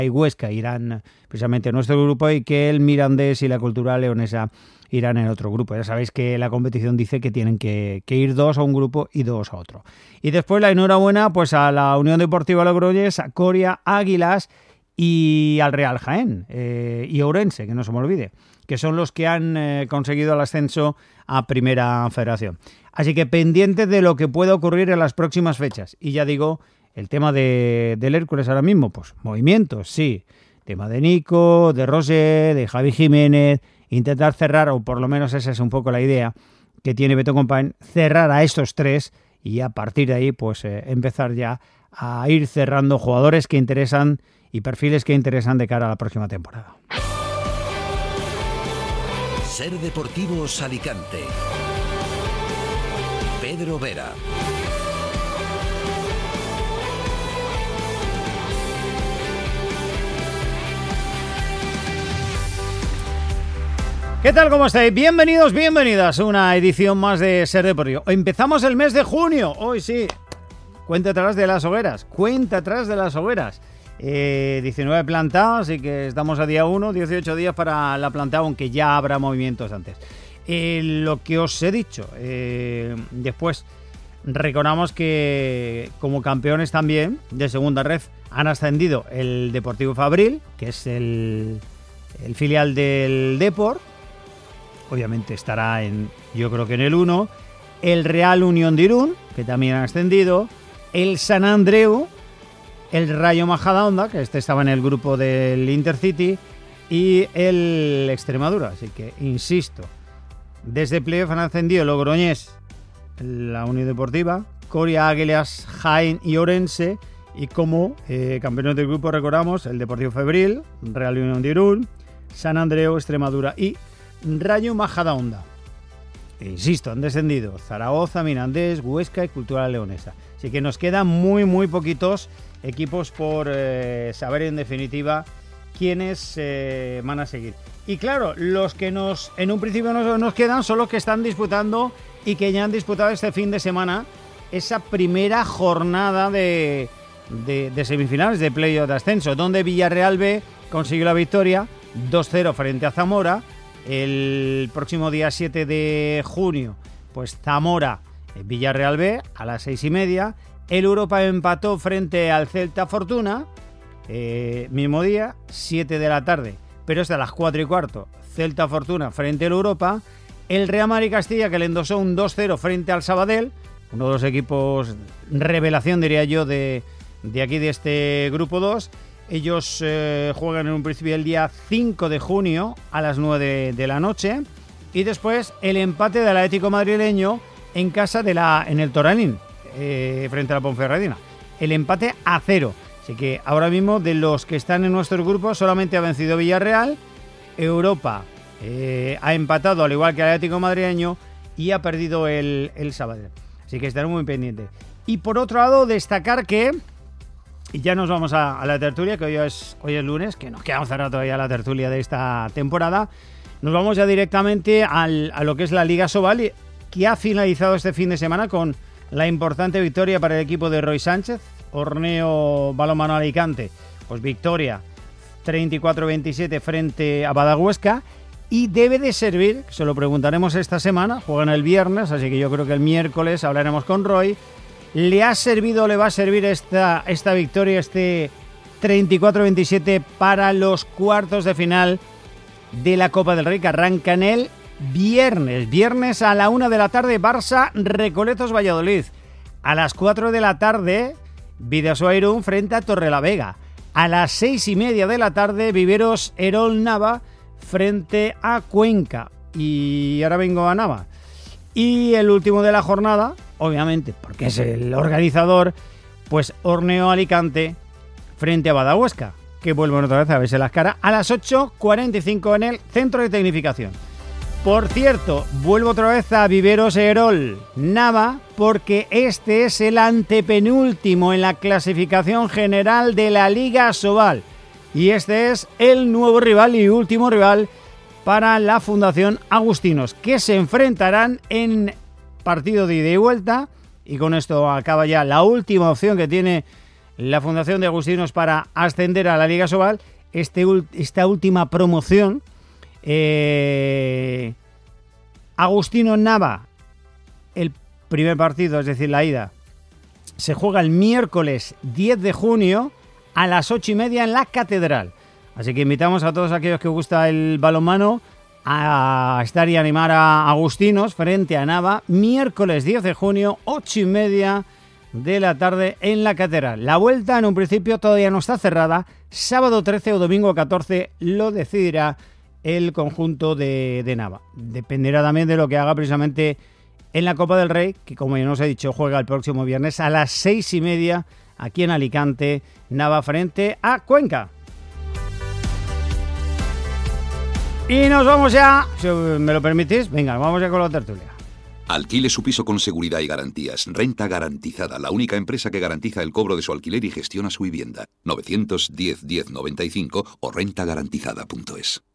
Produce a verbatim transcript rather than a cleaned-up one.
y Huesca irán precisamente en nuestro grupo y que el Mirandés y la Cultural Leonesa irán en otro grupo. Ya sabéis que la competición dice que tienen que, que ir dos a un grupo y dos a otro. Y después la enhorabuena pues a la Unión Deportiva Logroñés, a Coria, Águilas y al Real Jaén eh, y Ourense, que no se me olvide, que son los que han eh, conseguido el ascenso a Primera Federación. Así que pendientes de lo que pueda ocurrir en las próximas fechas. Y ya digo, el tema de, del Hércules ahora mismo, pues movimientos, sí. Tema de Nico, de Rosé, de Javi Jiménez, intentar cerrar, o por lo menos esa es un poco la idea que tiene Beto Compañ, cerrar a estos tres y a partir de ahí pues eh, empezar ya a ir cerrando jugadores que interesan y perfiles que interesan de cara a la próxima temporada. Ser Deportivos Alicante. Pedro Vera. ¿Qué tal? ¿Cómo estáis? Bienvenidos, bienvenidas a una edición más de Ser Deportivo. Empezamos el mes de junio, hoy sí. Cuenta atrás de las hogueras, cuenta atrás de las hogueras. Eh, diecinueve plantados, así que estamos a día uno, dieciocho días para la plantada, aunque ya habrá movimientos antes. Eh, lo que os he dicho, eh, después recordamos que como campeones también de segunda ref han ascendido el Deportivo Fabril, que es el, el filial del Depor. Obviamente estará en, yo creo que en el uno, el Real Unión de Irún, que también ha ascendido, el San Andreu, el Rayo Majadahonda, que este estaba en el grupo del Intercity, y el Extremadura. Así que, insisto, desde playoff han ascendido Logroñés, la Unión Deportiva, Coria, Águilas, Jaén y Ourense, y como eh, campeones del grupo recordamos el Deportivo Fabril, Real Unión de Irún, San Andreu, Extremadura y Rayo Majadahonda. E insisto, han descendido Zaragoza, Mirandés, Huesca y Cultural Leonesa. Así que nos quedan muy, muy poquitos equipos por eh, saber en definitiva quiénes eh, van a seguir. Y claro, los que nos en un principio nos, nos quedan son los que están disputando y que ya han disputado este fin de semana esa primera jornada de, de, de semifinales de playoff de ascenso, donde Villarreal B consiguió la victoria dos cero frente a Zamora. El próximo día siete de junio, pues Zamora, Villarreal B, a las seis y media. El Europa empató frente al Celta Fortuna, eh, mismo día, siete de la tarde, pero es de las cuatro y cuarto. Celta Fortuna frente al Europa. El Real Madrid Castilla, que le endosó un dos cero frente al Sabadell, uno de los equipos revelación, diría yo, de, de aquí, de este grupo dos. Ellos eh, juegan en un principio el día cinco de junio a las nueve de, de la noche. Y después el empate del Atlético madrileño en casa de la en el Toralín, eh, frente a la Ponferradina. El empate a cero. Así que ahora mismo de los que están en nuestro grupo solamente ha vencido Villarreal. Europa eh, ha empatado al igual que el Atlético madrileño y ha perdido el, el Sabadell. Así que estarán muy pendientes. Y por otro lado destacar que... Y ya nos vamos a, a la tertulia, que hoy es, hoy es lunes, que nos quedamos cerrar todavía la tertulia de esta temporada. Nos vamos ya directamente al, a lo que es la Liga Sobal, que ha finalizado este fin de semana con la importante victoria para el equipo de Roy Sánchez, Orneo Balonmano Alicante. Pues victoria treinta y cuatro veintisiete frente a Badahuesca, y debe de servir, se lo preguntaremos esta semana, juegan el viernes, así que yo creo que el miércoles hablaremos con Roy. ¿Le ha servido o le va a servir esta, esta victoria, este treinta y cuatro veintisiete para los cuartos de final de la Copa del Rey, que arrancan el viernes? Viernes a la una de la tarde, Barça Recoletos Valladolid. A las cuatro de la tarde, Bidasoa Irún frente a Torrelavega. A las seis y media de la tarde, Viveros Erol Nava frente a Cuenca. Y ahora vengo a Nava. Y el último de la jornada, obviamente, porque es el organizador, pues Orneo Alicante frente a Badahuesca, que vuelven otra vez a verse las caras a las ocho cuarenta y cinco en el Centro de Tecnificación. Por cierto, vuelvo otra vez a Viveros Erol Nava, porque este es el antepenúltimo en la clasificación general de la Liga Sobal. Y este es el nuevo rival y último rival para la Fundación Agustinos, que se enfrentarán en partido de ida y vuelta. Y con esto acaba ya la última opción que tiene la Fundación de Agustinos para ascender a la Liga Sobal. Este, esta última promoción, eh, Agustino Nava, el primer partido, es decir, la ida, se juega el miércoles diez de junio a las ocho y media en la Catedral. Así que invitamos a todos aquellos que os gusta el balonmano a estar y animar a Agustinos frente a Nava, miércoles diez de junio, ocho y media de la tarde en la Catedral. La vuelta en un principio todavía no está cerrada, sábado trece o domingo catorce lo decidirá el conjunto de, de Nava. Dependerá también de lo que haga precisamente en la Copa del Rey, que como ya nos he dicho, juega el próximo viernes a las seis y media aquí en Alicante, Nava frente a Cuenca. Y nos vamos ya, si me lo permitís, venga, vamos ya con la tertulia. Alquile su piso con seguridad y garantías. Renta Garantizada, la única empresa que garantiza el cobro de su alquiler y gestiona su vivienda. novecientos diez diez noventa y cinco o renta garantizada punto es.